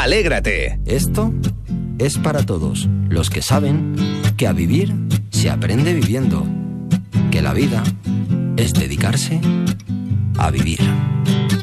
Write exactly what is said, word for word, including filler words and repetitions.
Alégrate. Esto es para todos los que saben que a vivir se aprende viviendo, que la vida es dedicarse a vivir.